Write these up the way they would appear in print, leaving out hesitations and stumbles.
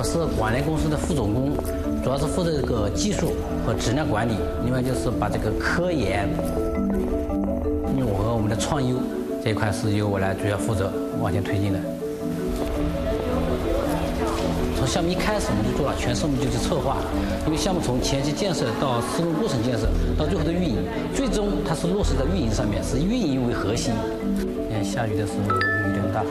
是广联公司的副总工，主要是负责这个技术和质量管理，另外就是把这个科研，因为我和我们的创优这一块是由我来主要负责往前推进的。从项目一开始我们就做了全项目就去策划，因为项目从前期建设到施工过程建设到最后的运营，最终它是落实在运营上面，是运营为核心。下雨的时候雨有点大。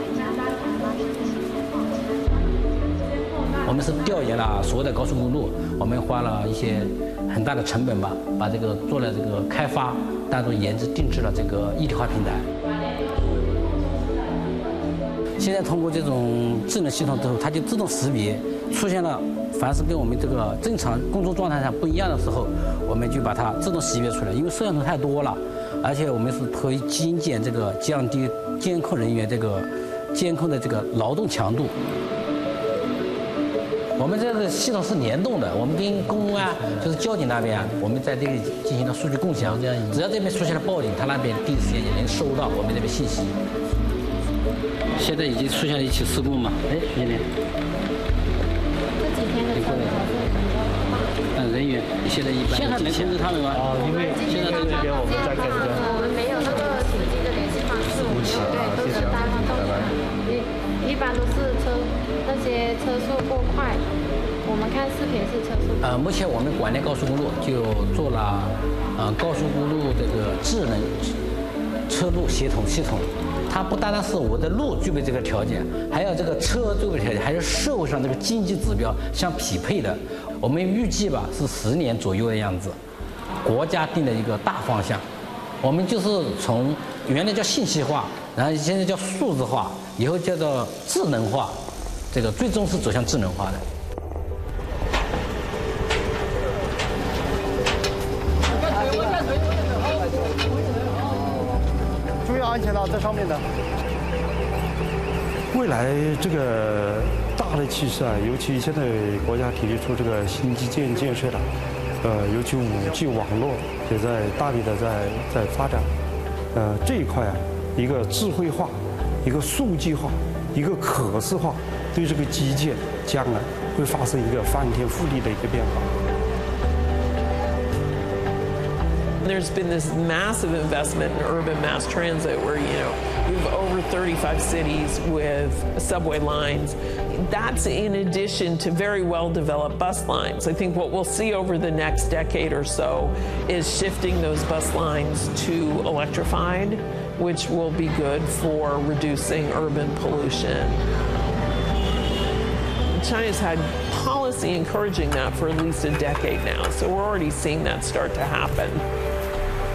我们是调研了所有的高速公路，我们花了一些很大的成本吧，把这个做了这个开发，单独研制定制了这个一体化平台。现在通过这种智能系统之后，它就自动识别出现了凡是跟我们这个正常工作状态上不一样的时候，我们就把它自动识别出来。因为摄像头太多了，而且我们是推精简这个降低监控人员这个监控的这个劳动强度。我们这个系统是联动的，我们跟公安就是交警那边，我们在这里进行了数据共享，这样只要这边出现了报警，他那边第一时间也能收到我们这边信息。现在已经出现了一起事故嘛？哎，徐经理， 这几天的车人员现在一般现在没通知他们吗？ 因为现在这边我们在跟着。 我们没有那个紧急的联系方式，对，都是单方动的。一般都是那些车速过快，我们看视频是车速。 目前我们广联高速公路就做了高速公路这个智能车路协同系统。它不单单是我的路具备这个条件，还有这个车具备条件，还是社会上这个经济指标相匹配的。我们预计吧是10年左右的样子，国家定的一个大方向。我们就是从原来叫信息化，然后现在叫数字化，以后叫做智能化，这个最终是走向智能化的。 注意安全啊，这上面的。未来这个大的趋势啊，尤其现在国家提出这个新基建建设了，尤其5G 网络也在大力的在发展，这一块啊，一个智慧化，一个数据化，一个可视化，对这个基建将来会发生一个翻天覆地的一个变化。 There's been this massive investment in urban mass transit where, we have over 35 cities with subway lines. That's in addition to very well-developed bus lines. I think what we'll see over the next decade or so is shifting those bus lines to electrified, which will be good for reducing urban pollution. China's had policy encouraging that for at least a decade now, so we're already seeing that start to happen.